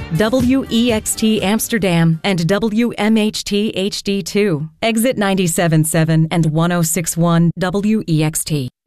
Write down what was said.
WEXT Amsterdam, and WMHT HD2. Exit 97.7 and 106.1 WEXT.